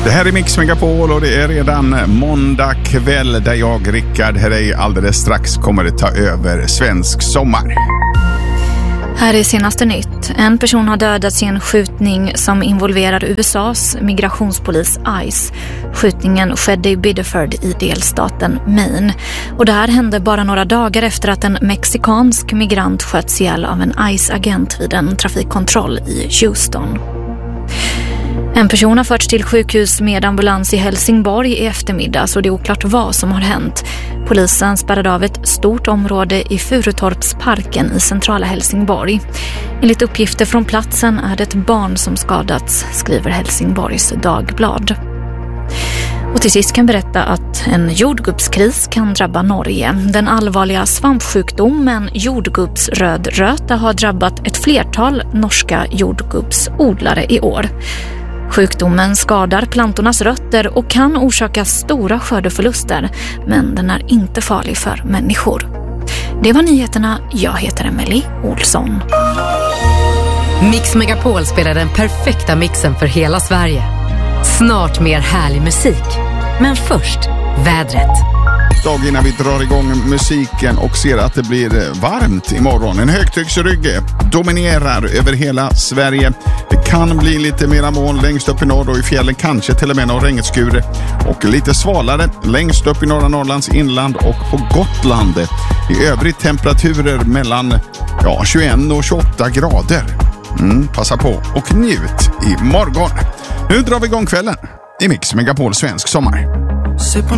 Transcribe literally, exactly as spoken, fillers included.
Det här är Mix Megapol och det är redan måndag kväll där jag, Rickard Herrey, alldeles strax kommer att ta över svensk sommar. Här är senaste nytt. En person har dödats i en skjutning som involverar U S A:s migrationspolis ICE. Skjutningen skedde i Biddeford i delstaten Maine. Och det här hände bara några dagar efter att en mexikansk migrant sköts ihjäl av en ICE-agent vid en trafikkontroll i Houston. En person har förts till sjukhus med ambulans i Helsingborg i eftermiddag, så det är oklart vad som har hänt. Polisen spärrade av ett stort område i Furutorpsparken i centrala Helsingborg. Enligt uppgifter från platsen är det ett barn som skadats, skriver Helsingborgs Dagblad. Och till sist kan jag berätta att en jordgubbskris kan drabba Norge. Den allvarliga svampsjukdomen jordgubbsrödröta har drabbat ett flertal norska jordgubbsodlare i år. Sjukdomen skadar plantornas rötter och kan orsaka stora skördeförluster, men den är inte farlig för människor. Det var nyheterna. Jag heter Emily Olsson. Mix Megapol spelar den perfekta mixen för hela Sverige. Snart mer härlig musik. Men först, vädret. Dag innan vi drar igång musiken och ser att det blir varmt imorgon. En högtrycksrygg dominerar över hela Sverige. Det kan bli lite mera moln längst upp i norr och i fjällen, kanske till och med någon regnskur. Och lite svalare längst upp i norra Norrlands inland och på Gotland. I övrigt temperaturer mellan ja, tjugoett och tjugoåtta grader. Mm, passa på och njut imorgon. Nu drar vi igång kvällen i Mix Megapol svensk sommar.